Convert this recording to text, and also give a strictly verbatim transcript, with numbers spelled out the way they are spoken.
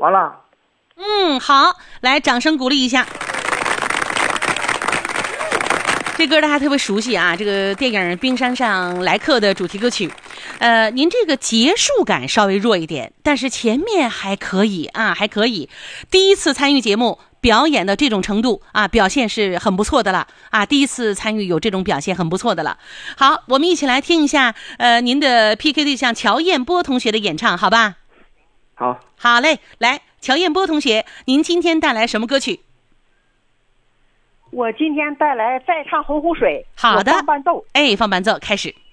欢了。 嗯，好，来，掌声鼓励一下。这歌大家特别熟悉啊，这个电影《冰山上来客》的主题歌曲。呃，您这个结束感稍微弱一点，但是前面还可以啊，还可以。第一次参与节目表演的这种程度啊，表现是很不错的了啊，第一次参与有这种表现很不错的了。好，我们一起来听一下呃您的 P K 对象乔燕波同学的演唱，好吧？ 好， 好嘞，来，乔燕波同学，您今天带来什么歌曲？ 我今天带来再唱洪湖水。 好的， 放伴奏。 哎，放伴奏开始。